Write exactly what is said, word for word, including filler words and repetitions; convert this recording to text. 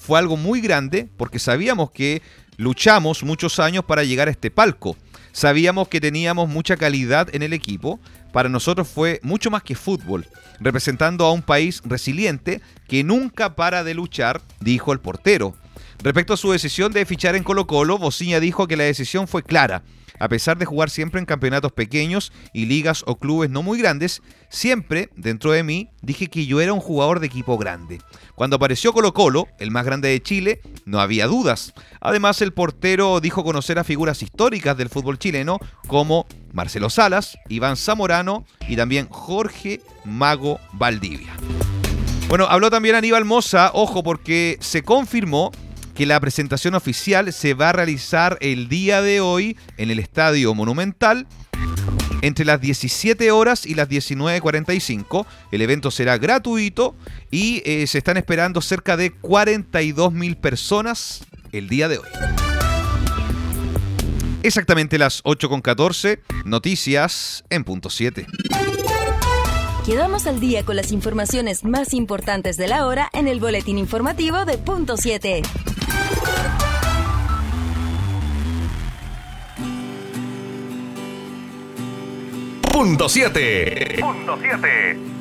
fue algo muy grande porque sabíamos que luchamos muchos años para llegar a este palco. Sabíamos que teníamos mucha calidad en el equipo. Para nosotros fue mucho más que fútbol, representando a un país resiliente que nunca para de luchar, dijo el portero. Respecto a su decisión de fichar en Colo-Colo, Bociña dijo que la decisión fue clara. A pesar de jugar siempre en campeonatos pequeños y ligas o clubes no muy grandes, siempre, dentro de mí, dije que yo era un jugador de equipo grande. Cuando apareció Colo-Colo, el más grande de Chile, no había dudas. Además, el portero dijo conocer a figuras históricas del fútbol chileno como Marcelo Salas, Iván Zamorano y también Jorge Mago Valdivia. Bueno, habló también Aníbal Mosa, ojo, porque se confirmó que la presentación oficial se va a realizar el día de hoy en el Estadio Monumental entre las diecisiete horas y las diecinueve cuarenta y cinco. El evento será gratuito y eh, se están esperando cerca de cuarenta y dos mil personas el día de hoy. Exactamente las ocho con catorce, noticias en punto siete. Quedamos al día con las informaciones más importantes de la hora en el boletín informativo de punto siete. Punto siete. Punto siete.